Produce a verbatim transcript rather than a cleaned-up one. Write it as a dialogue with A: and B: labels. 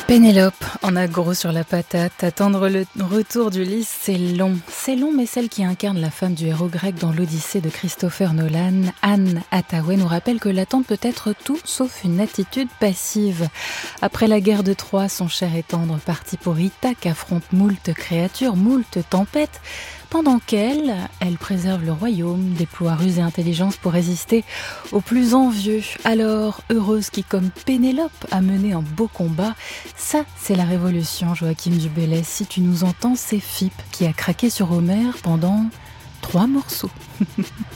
A: Pénélope en a gros sur la patate. Attendre le retour d'Ulysse, c'est long. C'est long, mais celle qui incarne la femme du héros grec dans l'Odyssée de Christopher Nolan, Anne Hathaway, nous rappelle que l'attente peut être tout sauf une attitude passive. Après la guerre de Troie, son cher et tendre parti pour Ithaque affronte moult créatures, moult tempêtes, pendant qu'elle, elle préserve le royaume, déploie ruse et intelligence pour résister aux plus envieux. Alors, heureuse qui, comme Pénélope, a mené un beau combat, ça, c'est la révolution, Joachim du Bellay. Si tu nous entends, c'est Phippe qui a craqué sur Homère pendant trois morceaux.